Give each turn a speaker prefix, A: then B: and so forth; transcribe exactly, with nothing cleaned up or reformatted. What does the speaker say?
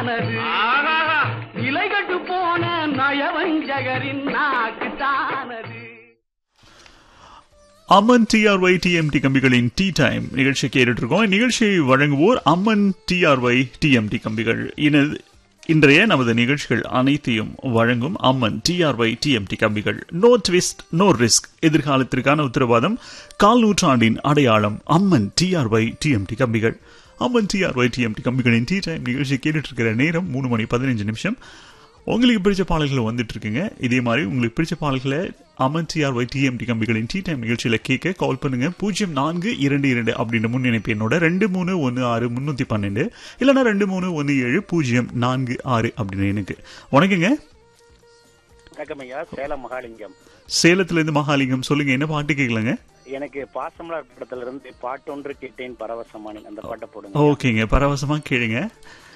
A: நாக்குத்தானது இலைகட்டு போன நயவஞ்சகரின் நாக்குத்தானது.
B: அம்மன் TRY TMT கம்பிகளின் tea time நிகழ்ச்சி கேட்டுட்டு இருக்கோம். நிகழ்ச்சியை வழங்குவோர் அம்மன் டிஆர்ஒய் டிஎம்டி கம்பிகள். இன்றைய நமது நிகழ்ச்சிகள் அனைத்தையும் வழங்கும் அம்மன் டிஆர்ஒய் டிஎம்டி கம்பிகள். நோ ட்விஸ்ட் நோ ரிஸ்க், எதிர்காலத்திற்கான உத்தரவாதம், கால் நூற்றாண்டின் அடையாளம். அம்மன் டிஆர்ஒய் டிஎம்டி கம்பிகள். அம்மன் டிஆர்ஒய் டிஎம்டி கம்பிகளின் டீ டைம் நிகழ்ச்சி கேட்டுட்டு இருக்கிற நேரம் மூணு மணி பதினஞ்சு நிமிஷம். உங்களுக்கு பிடிச்ச பாடல்கள் வந்துட்டு இருக்குங்க. இதே மாதிரி உங்களுக்கு பிடிச்ச பாடல்களை அம்மன் டிஆர்ஒய் டிஎம்டி கம்பிகளின் டீ டைம் நிகழ்ச்சியில கேட்க கால் பண்ணுங்க. பூஜ்ஜியம் நான்கு இரண்டு இரண்டு அப்படின்ற முன்னிணைப்பு என்னோட ரெண்டு மூணு ஒன்னு ஆறு முன்னூத்தி பன்னெண்டு இல்லைன்னா ரெண்டு மூணு ஒன்னு ஏழு பூஜ்ஜியம் நான்கு ஆறு அப்படின்னு எனக்கு. வணக்கங்க.
C: சேலம் மகாலிங்கம்.
B: சேலத்துல இருந்து மகாலிங்கம், சொல்லுங்க என்ன பாட்டு கேட்கலங்க?
C: எனக்கு பாசமலர் படத்துல இருந்து பாட்டு ஒன்று கேட்டேன் பரவசமான அந்த பாட்டை போடுங்க.
B: ஓகேங்க, பரவசமா கேளுங்க.